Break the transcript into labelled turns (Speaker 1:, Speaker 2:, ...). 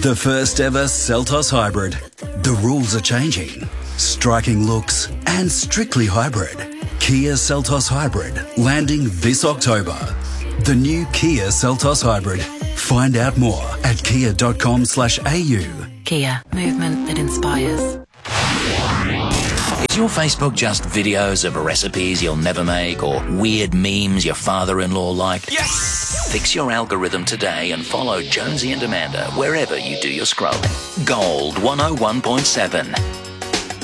Speaker 1: The first ever Seltos Hybrid. The rules are changing. Striking looks and strictly hybrid. Kia Seltos Hybrid landing this October. The new Kia Seltos Hybrid. Find out more at kia.com/au.
Speaker 2: Kia, movement that inspires.
Speaker 3: Is your Facebook just videos of recipes you'll never make or weird memes your father-in-law liked?
Speaker 4: Yes!
Speaker 3: Fix your algorithm today and follow Jonesy and Amanda wherever you do your scrolling. Gold 101.7.